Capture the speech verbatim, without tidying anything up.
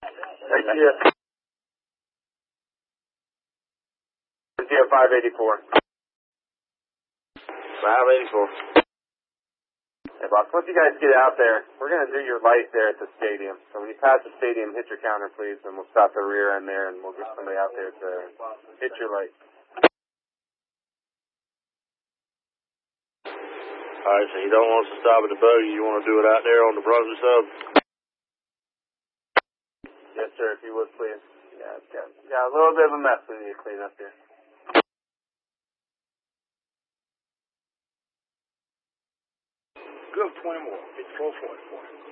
Thank you. five eighty-four. five eighty-four. Hey, boss, once you guys get out there, we're going to do your light there at the stadium. So when you pass the stadium, hit your counter, please, and we'll stop the rear end there, and we'll get somebody out there to hit your light. All right, so you don't want us to stop at the buggy. You want to do it out there on the Brunswick sub? Yes, sir, if you would, please. Yeah, it's got, got a little bit of a mess we need to clean up here. Good, twenty more. fifty-four forty-four.